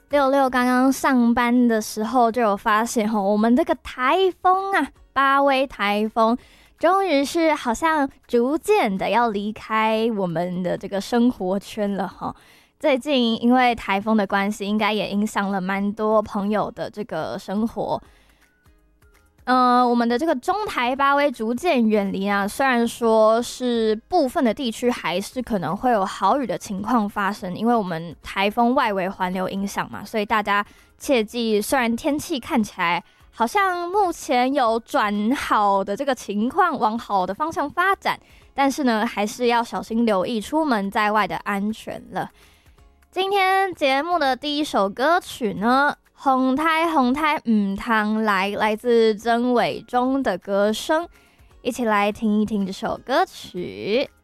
六六刚刚上班的时候就有发现我们这个台风啊，巴威台风，终于是好像逐渐的要离开我们的这个生活圈了哈。最近因为台风的关系，应该也影响了蛮多朋友的这个生活。我们的这个中台巴威逐渐远离啊，虽然说是部分的地区还是可能会有豪雨的情况发生，因为我们台风外围环流影响嘛，所以大家切记，虽然天气看起来好像目前有转好的这个情况，往好的方向发展，但是呢，还是要小心留意出门在外的安全了。今天节目的第一首歌曲呢，红太红太唔通来自曾伟忠的歌声，一起来听一听这首歌曲。